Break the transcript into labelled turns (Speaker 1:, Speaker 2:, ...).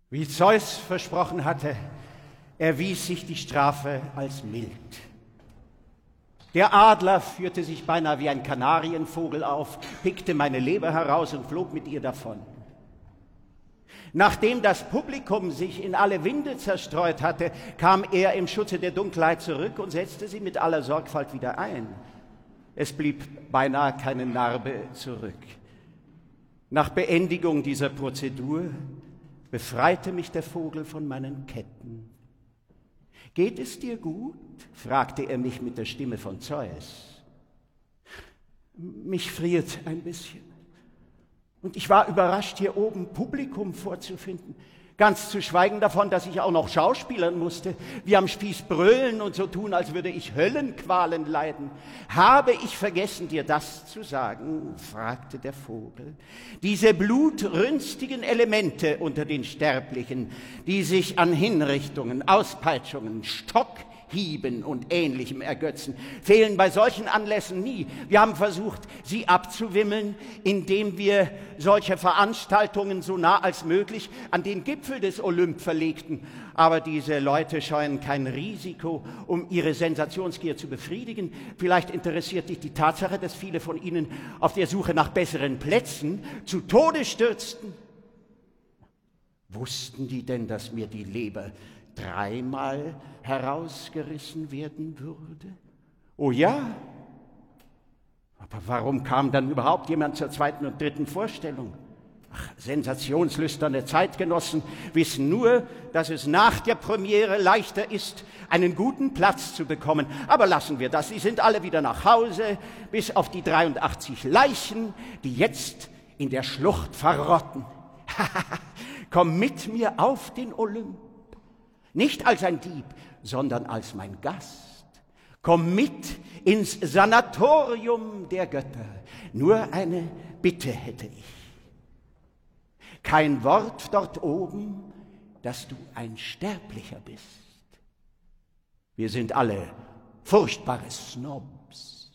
Speaker 1: Wie Zeus versprochen hatte, erwies sich die Strafe als mild. Der Adler führte sich beinahe wie ein Kanarienvogel auf, pickte meine Leber heraus und flog mit ihr davon. Nachdem das Publikum sich in alle Winde zerstreut hatte, kam er im Schutze der Dunkelheit zurück und setzte sie mit aller Sorgfalt wieder ein. Es blieb beinahe keine Narbe zurück. Nach Beendigung dieser Prozedur befreite mich der Vogel von meinen Ketten. »Geht es dir gut?« fragte er mich mit der Stimme von Zeus. Mich friert ein bisschen. Und ich war überrascht, hier oben Publikum vorzufinden. Ganz zu schweigen davon, dass ich auch noch schauspielern musste, wie am Spieß brüllen und so tun, als würde ich Höllenqualen leiden. »Habe ich vergessen, dir das zu sagen?« fragte der Vogel. »Diese blutrünstigen Elemente unter den Sterblichen, die sich an Hinrichtungen, Auspeitschungen, Stockhieben und Ähnlichem ergötzen, fehlen bei solchen Anlässen nie. Wir haben versucht, sie abzuwimmeln, indem wir solche Veranstaltungen so nah als möglich an den Gipfel des Olymp verlegten. Aber diese Leute scheuen kein Risiko, um ihre Sensationsgier zu befriedigen. Vielleicht interessiert dich die Tatsache, dass viele von ihnen auf der Suche nach besseren Plätzen zu Tode stürzten. Wussten die denn, dass mir die Leber 3-mal herausgerissen werden würde? Oh ja. Aber warum kam dann überhaupt jemand zur 2. und 3. Vorstellung? Ach, sensationslüsterne Zeitgenossen wissen nur, dass es nach der Premiere leichter ist, einen guten Platz zu bekommen. Aber lassen wir das, sie sind alle wieder nach Hause, bis auf die 83 Leichen, die jetzt in der Schlucht verrotten. Komm mit mir auf den Olymp. Nicht als ein Dieb, sondern als mein Gast. Komm mit ins Sanatorium der Götter. Nur eine Bitte hätte ich. Kein Wort dort oben, dass du ein Sterblicher bist. Wir sind alle furchtbare Snobs.